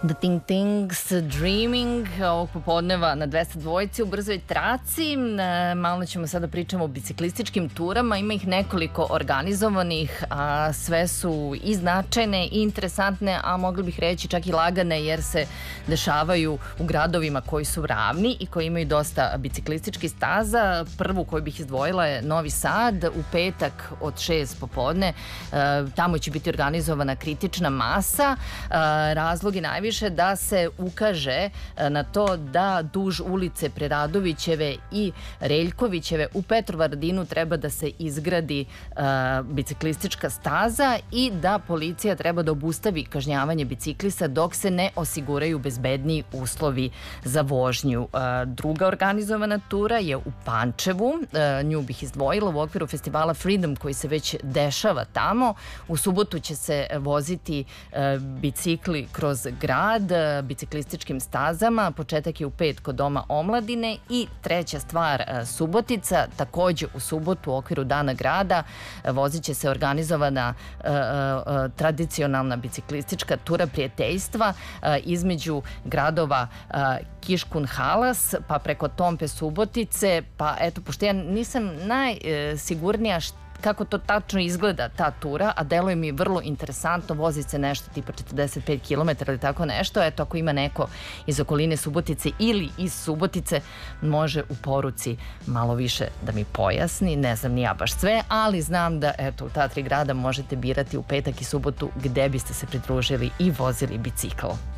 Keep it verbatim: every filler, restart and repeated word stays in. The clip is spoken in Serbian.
The Thing Things, Dreaming, ovog popodneva na dvesta dvojci u brzoj traci. Malo ćemo sada pričamo o biciklističkim turama, ima ih nekoliko organizovanih, a sve su i značajne i interesantne, a mogli bih reći čak i lagane, jer se dešavaju u gradovima koji su ravni i koji imaju dosta biciklističkih staza. Prvu koju bih izdvojila je Novi Sad, u petak od šest popodne. Tamo će biti organizovana kritična masa. Razlog je najviše da se ukaže na to da duž ulice Preradovićeve i Reljkovićeve u Petrovaradinu treba da se izgradi uh, biciklistička staza i da policija treba da obustavi kažnjavanje biciklista dok se ne osiguraju bezbedniji uslovi za vožnju. Uh, druga organizovana tura je u Pančevu, uh, nju bih izdvojila u okviru festivala Freedom koji se već dešava tamo. U subotu će se voziti uh, bicikli kroz grad biciklističkim stazama. Početak je u pet kod Doma omladine. I treća stvar, Subotica, takođe u subotu u okviru Dana grada vozit će se organizovana uh, uh, tradicionalna biciklistička tura prijateljstva uh, između gradova uh, Kiškun-Halas, pa preko Tompe Subotice, pa eto, pošto ja nisam najsigurnija što kako to tačno izgleda ta tura, a deluje mi vrlo interesantno, vozi se nešto tipa četrdeset pet kilometara ili tako nešto. Eto, ako ima neko iz okoline Subotice ili iz Subotice, može u poruci malo više da mi pojasni. Ne znam ni ja baš sve, ali znam da eto, u ta tri grada možete birati u petak i subotu gde biste se pridružili i vozili bicikl.